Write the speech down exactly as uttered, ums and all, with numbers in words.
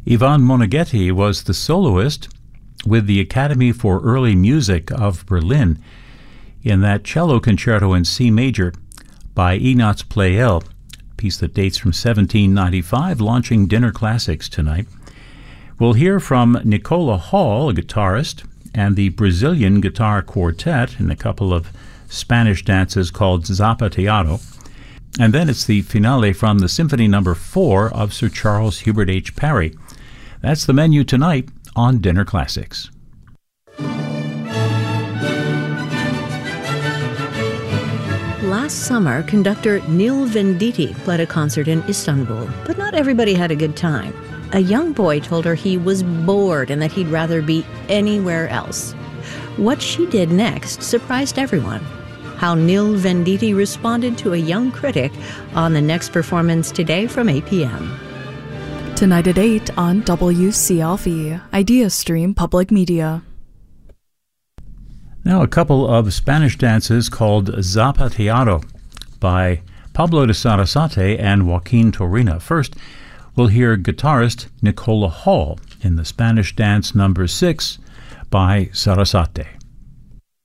Ivan Moneghetti was the soloist with the Academy for Early Music of Berlin in that cello concerto in C major by Ignaz Pleyel, a piece that dates from seventeen ninety-five, launching Dinner Classics tonight. We'll hear from Nicola Hall, a guitarist, and the Brazilian Guitar Quartet in a couple of Spanish dances called Zapateado. And then it's the finale from the Symphony Number four of Sir Charles Hubert H. Parry. That's the menu tonight on Dinner Classics. Last summer, conductor Neil Venditti played a concert in Istanbul, but not everybody had a good time. A young boy told her he was bored and that he'd rather be anywhere else. What she did next surprised everyone. How Neil Venditti responded to a young critic on the next performance today from eight p.m. Tonight at eight on W C L V, Idea Stream Public Media. Now a couple of Spanish dances called Zapateado by Pablo de Sarasate and Joaquin Torina. First, we'll hear guitarist Nicola Hall in the Spanish dance number six by Sarasate.